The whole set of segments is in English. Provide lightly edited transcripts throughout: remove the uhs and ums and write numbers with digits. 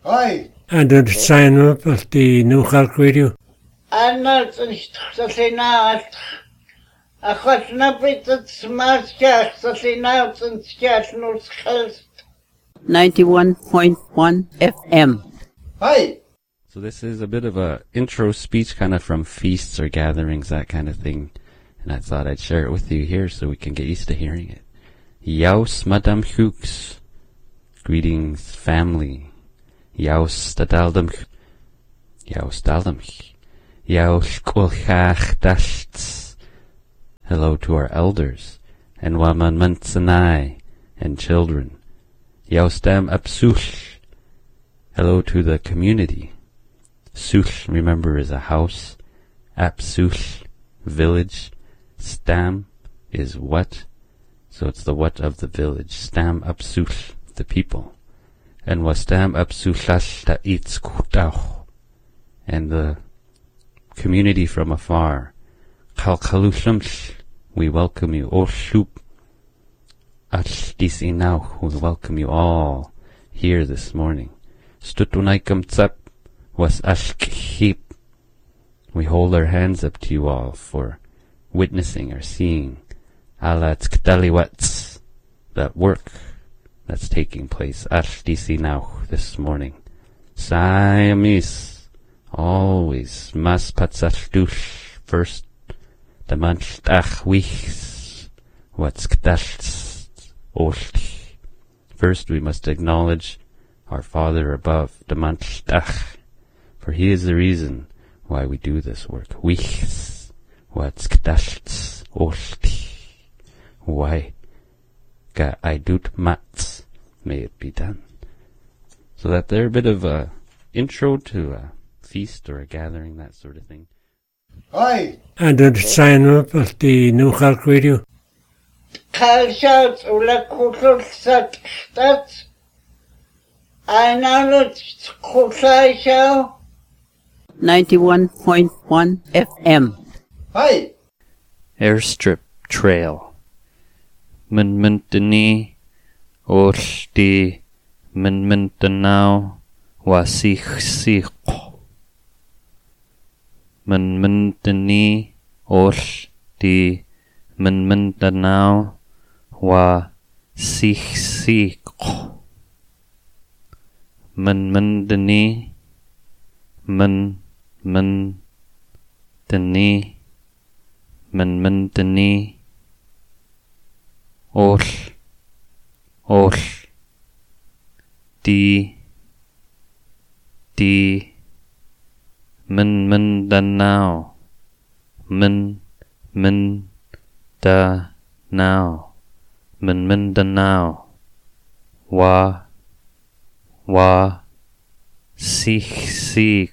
Hi. And the sign up of the New Hulk Radio. Annars nicht Salina. Achos na bitte smaskach Salina und skach nur skels. 91.1 FM. Hi. So this is a bit of a intro speech kind of from feasts or gatherings, that kind of thing. And I thought I'd share it with you here so we can get used to hearing it. Yaus Madam Hooks. Greetings, family. Yaus Stadaldam. Yaus Daldam. Yaus Kulchach Dashts. Hello to our elders, and Waman Mansanai, and children. Yaus Dam Apsuch. Hello to the community. Such, remember, is a house. Apsuch, village. Stam is what. So it's the what of the village. Stam Apsuch, the people. And Wastam Apsuchash Ta'itz Kutauch. And the community from afar. Kalkalushamsh, we welcome you. Oshub Achdisinauk, we welcome you all here this morning. Stutunaikam Tsap was Ashkhip. We hold our hands up to you all for witnessing or seeing Alatskdaliwats, that work that's taking place Achdisinauk this morning. Siamese, always Mas Patsachdush, first the Manchtach Wichs, what's Kdash Osh. First we must acknowledge our Father above, the Manchtach, for He is the reason why we do this work. Wichs, what's Kdash Osh. Why Ga Aidut Mats, may it be done. So that they're a bit of a intro to a feast or a gathering, that sort of thing. Hi. And the sign up of the New Hulk Radio. Kalschaut oder Kuschelstadt. Einer Kuschelschau. 91.1 FM. Hi. Airstrip Trail. Minmintani Oshti Minmintanao Wasich Sikh. Minmintani Oshti Minmintanao Wasich Sikh. Minmintani Minmintani Osh Di Mindanao Mindanao Wa Sikh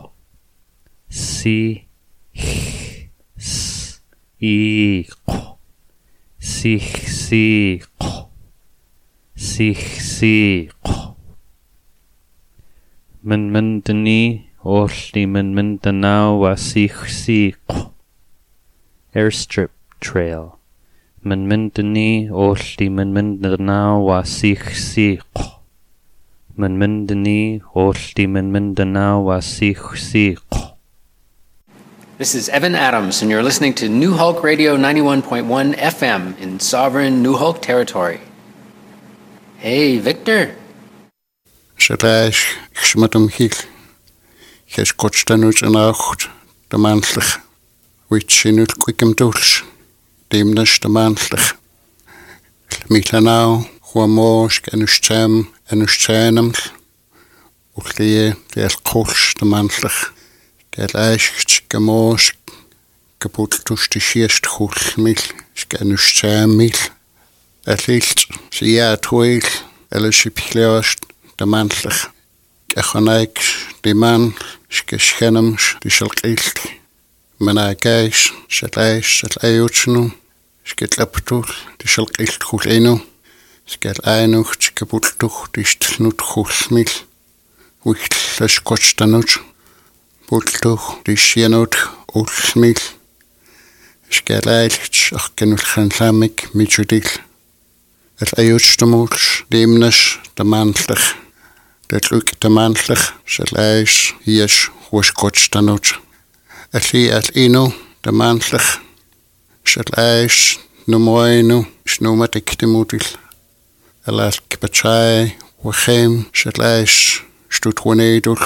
Minmintani Oshti Mindanao Wasich. Airstrip Trail. Minmintani Oshti Mindanao Wasich. Minmintani Oshti Mindanao Wasich. This is Evan Adams, and you're listening to New Hulk Radio 91.1 FM in sovereign New Hulk territory. Hey, Victor. Shalash, Xmatum Hill. Hes Kotstanuch and Acht, the Mantlech, which in Quickum Dulch, Demnish the Mantlech. Mitlanau, Huamosk, and Uscham, and Uschanam, Uchlie, the Kolch, the Mantlech. Gel Eicht, Gamosk, Kaputtush, the Shiest Hulch Mill, Scanuscham Mill. At least, see a toil, Eliship Cleost, the Mantlech. Gachonaik, the man, Skeshenams, the Shalkilt. Managais, Shalais, Shalayuchnu, Sketlaptul, the Shalkilt Huleno, Skel Einuch, Kaputtuch, the Stnut Hulmil, with the Scotchtanuch. Pultuch, die Schienot, Ulmil, Skalailch, Achkenulchanlamik, Michudil, Ayuchtamulch, Demnish, the Mantlech, det lykke der mandlig, så leis, jes, hos godstanut. At lige at endnu, der mandlig, så leis, nummer endnu, snummer digte modil. Eller at kibetjej, wachem, så leis, stut runedul.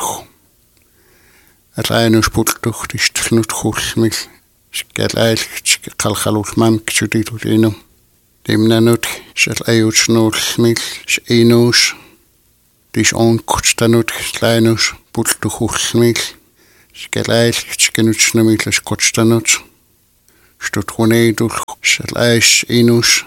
At leinus pultuch, die stnut hulmil, skal leis, kalkalul mamkjudil endnu. Demnanut, så leis nulmil, enus, dis onkodstanut, leinus, pultuch hulmil. Skal leis, skenut kodstanut. Stut runedul, så leis enus.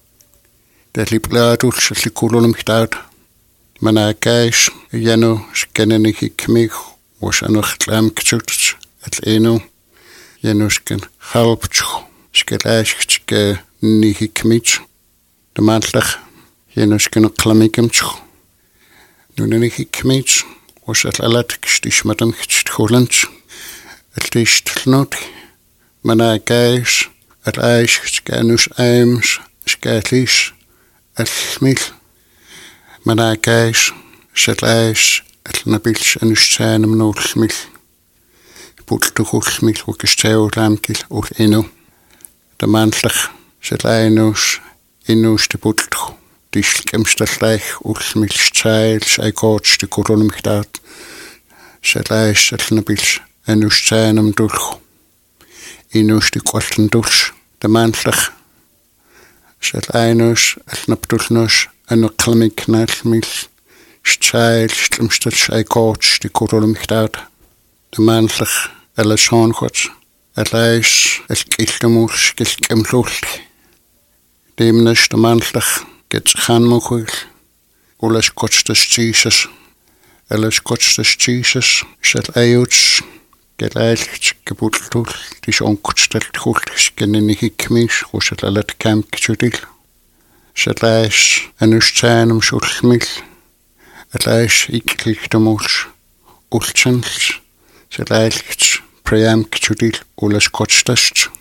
Det libladul, så likululum htaut. Man gais, janu, skenenik ikmig, was anoch klamkjut, at enu. Janu sken halptju, skeleis, ske nikikmij. De mandlig, janu sken klamikimtju. Nu nikikmij, was at alat kistismadam kitholent. At list not. Man gais, at eis, skenus aims, sketlis. Almil, man gais, sætleis, at nabils anustjanum nulmil. Pultu hulmil, ukistæv lamkil, ul endnu. Der mandlig, sætleinus, endus de pultu. Diskelgemstalleich, ulmil, stejls, gods, de kurunum htaut. Sætleis, at nabils anustjanum dulhu. Endus de kolten duls. Der mandlig, sætleinus, at nabdulnus, anuklamik nalmil. Stejl, slimstels, gods, de kurulum htaut. De mandlig, eller songods, at leis, at gildemul, gildgemlul. Demnes, de mandlig, get ganmugul, ulas godstes Jesus, eller godstes Jesus, sæt eiuts, get eilt, gebultul, dis ongodstelt hult, skenenik ikmis, rusat alat kamkjudil. Sæt leis, anustjanum sulmil. At leis ikligtemuls, ultsens, så leilts, preamkjudil, ulas godstest.